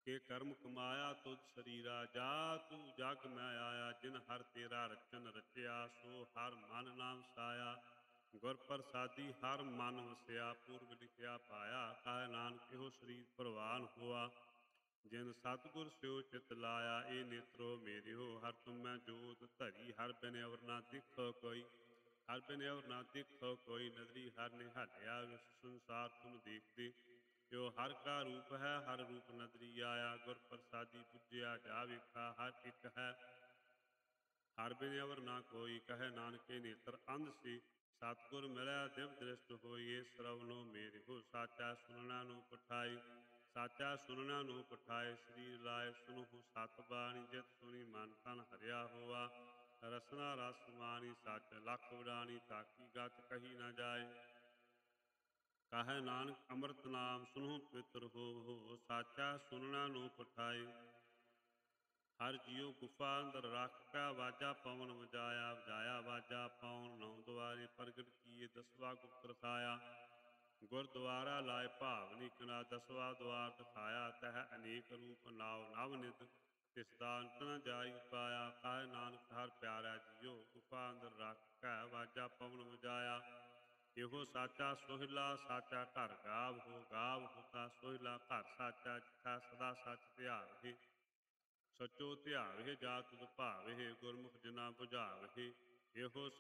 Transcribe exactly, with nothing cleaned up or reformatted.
ਕੇ ਕਰਮ ਕਮਾਇਆ ਤੁਧ ਸਰੀਰਾ ਜਾ ਤੂੰ ਜਗ ਮੈਂ ਆਇਆ ਜਿਨ ਹਰ ਤੇਰਾ ਰਚਨ ਰਚਿਆ ਸੋ ਹਰ ਮਨ ਨਾਮ ਸਾਇਆ ਗੁਰ ਪ੍ਰਸਾਦੀ ਹਰ ਮਨ ਵਸਿਆ ਪੂਰਬ ਲਿਖਿਆ ਪਾਇਆ ਕਾਇ ਨਾਨਕ ਇਹੋ ਸਰੀਰ ਪ੍ਰਵਾਨ ਹੋਆ ਜਿਨ ਸਤਿਗੁਰ ਸਿਓ ਚਿਤ ਲਾਇਆ ਇਹ ਨੇਤਰੋ ਮੇਰਿਓ ਹਰ ਤੁਮੈ ਜੋਤ ਧਰੀ ਹਰ ਬਿਨ ਅਵਰ ਨਾ ਦਿਖੋ ਕੋਈ ਹਰ ਬਿਨ ਅਵਰ ਨਾ ਦਿਖੋ ਕੋਈ ਨਦਰੀ ਹਰ ਨੇ ਹਟਿਆ ਵਿਸ ਸੰਸਾਰ ਤੁਮ ਦੇਖਦੇ ਜੋ ਹਰ ਕਾ ਰੂਪ ਹੈ ਹਰ ਰੂਪ ਨਦਰੀ ਆਇਆ ਗੁਰ ਪ੍ਰਸਾਦੀ ਪੁੱਜਿਆ ਜਾ ਵੇਖਾ ਹਰ ਇੱਕ ਹੈ ਹਰ ਬਿਨ ਅਵਰ ਨਾ ਕੋਈ ਕਹੈ ਨਾਨਕੇ ਨੇਤਰ ਅੰਧ ਸੀ ਸਤਿਗੁਰ ਮਿਲਿਆ ਦਿਵ ਦ੍ਰਿਸ਼ਟ ਹੋਈਏ ਸਰਵਨੋ ਮੇਰੇ ਹੋ ਸਾਚਾ ਸੁਨਣਾ ਨੂੰ ਪਠਾਈ ਸਾਚਾ ਸੁਨਣਾ ਨੂੰ ਪਠਾਏ ਸਰੀਰ ਲਾਏ ਸੁਨਹੁ ਸਤ ਬਾਣੀ ਜਿਤ ਸੁਣੀ ਮਨ ਤਨ ਹਰਿਆ ਹੋਆ ਰਸਨਾ ਰਸ ਮਾਨੀ ਸੱਚ ਲਖ ਉਡਾਣੀ ਤਾਕੀ ਗਤ ਕਹੀ ਨਾ ਜਾਏ ਕਹੈ ਨਾਨਕ ਅੰਮ੍ਰਿਤ ਨਾਮ ਸੁਨਹੁ ਪਵਿੱਤਰ ਹੋ ਹੋ ਸਾਚਾ ਸੁਨਣਾ ਨੂੰ ਪਠਾਏ ਹਰ ਜੀਉ ਗੁਫਾ ਅੰਦਰ ਰੱਖ ਕਾ ਵਾਜਾ ਪਵਨ ਵਜਾਇਆ ਵਜਾਇਆ ਵਾਜਾ ਪਵਨ ਨੌ ਦੁਆਰੇ ਪ੍ਰਗਟ ਕੀਏ ਦਸਵਾ ਗੁਪਤ ਰਖਾਇਆ ਗੁਰਦੁਆਰਾ ਲਾਇ ਭਾਵਨੀ ਕਿਨਾ ਦਸਵਾ ਦੁਆਰ ਦਿਖਾਇਆ ਤਹ ਅਨੇਕ ਰੂਪ ਨਾਉ ਨਵ ਨਿਤ ਤਿਸ ਦਾ ਅੰਤ ਨ ਜਾਈ ਪਾਇਆ ਕਾਇ ਨਾਨਕ ਹਰ ਪਿਆਰਾ ਜੀਉ ਗੁਫਾ ਅੰਦਰ ਰੱਖ ਕੈ ਵਾਜਾ ਪਵਨ ਵਜਾਇਆ ਇਹੋ ਸਾਚਾ ਸੋਹਿਲਾ ਸਾਚਾ ਘਰ ਗਾਵ ਹੋ ਗਾਵ ਹੋਤਾ ਸੋਹਿਲਾ ਘਰ ਸਾਚਾ ਜਿਥਾ ਸਦਾ ਸੱਚ ਧਿਆਵਹਿ ਸਚੋ ਧਿਆਵਹਿ ਜਾ ਤੁਧ ਭਾਵਹਿ ਗੁਰਮੁਖ ਜਨਾ ਬੁਝਾਵਹਿ ਇਹੋ